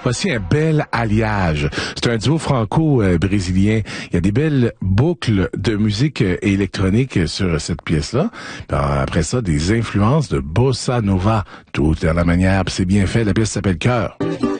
Voici un bel alliage. C'est un duo franco-brésilien. Il y a des belles boucles de musique électronique sur cette pièce-là. Puis après ça, des influences de bossa nova. Tout à la manière, puis c'est bien fait. La pièce s'appelle Cœur.